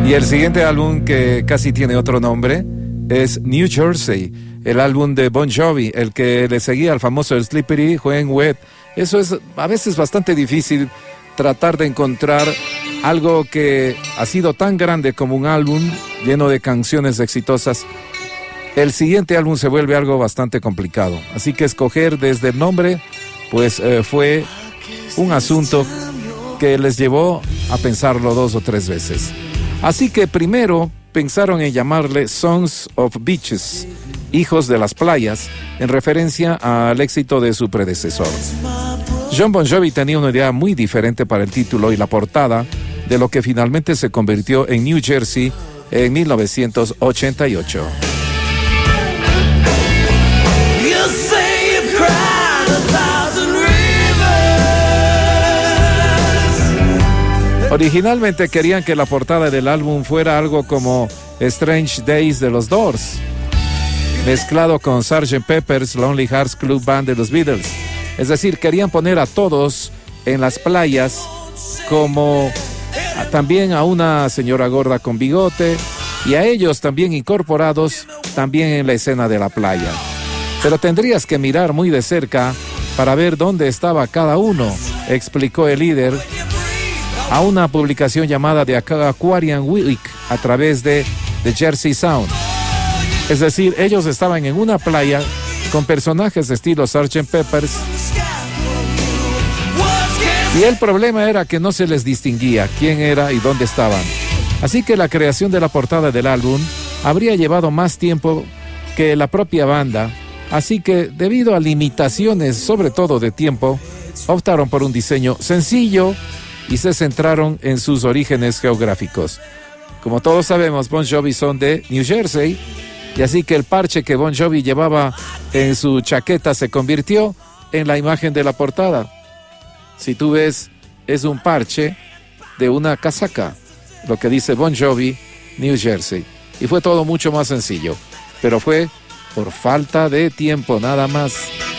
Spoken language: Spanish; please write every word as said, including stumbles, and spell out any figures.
Y el siguiente álbum, que casi tiene otro nombre, es New Jersey, el álbum de Bon Jovi, el que le seguía al famoso Slippery When Wet. Eso es a veces bastante difícil, tratar de encontrar algo que ha sido tan grande como un álbum lleno de canciones exitosas. El siguiente álbum se vuelve algo bastante complicado, así que escoger desde el nombre pues eh, fue un asunto que les llevó a pensarlo dos o tres veces. Así que primero pensaron en llamarle Sons of Beaches, Hijos de las Playas, en referencia al éxito de su predecesor. Jon Bon Jovi tenía una idea muy diferente para el título y la portada de lo que finalmente se convirtió en New Jersey en mil novecientos ochenta y ocho. Originalmente querían que la portada del álbum fuera algo como Strange Days de los Doors, mezclado con sergeant Pepper's Lonely Hearts Club Band de los Beatles. Es decir, querían poner a todos en las playas, como a, también a una señora gorda con bigote, y a ellos también incorporados también en la escena de la playa. Pero tendrías que mirar muy de cerca para ver dónde estaba cada uno, explicó el líder a una publicación llamada The Aquarian Week a través de The Jersey Sound. Es decir, ellos estaban en una playa con personajes de estilo sergeant Pepper's, y el problema era que no se les distinguía quién era y dónde estaban. Así que la creación de la portada del álbum habría llevado más tiempo que la propia banda, así que debido a limitaciones, sobre todo de tiempo, optaron por un diseño sencillo y se centraron en sus orígenes geográficos. Como todos sabemos, Bon Jovi son de New Jersey, y así que el parche que Bon Jovi llevaba en su chaqueta se convirtió en la imagen de la portada. Si tú ves, es un parche de una casaca, lo que dice Bon Jovi, New Jersey. Y fue todo mucho más sencillo, pero fue por falta de tiempo nada más.